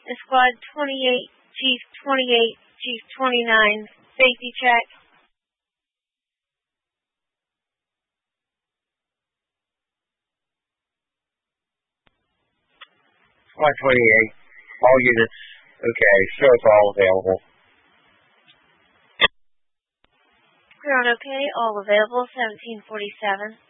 Squad 28, Chief 28, Chief 29, safety check. Squad 28, all units, okay, show us all available. Ground okay, all available, 1747.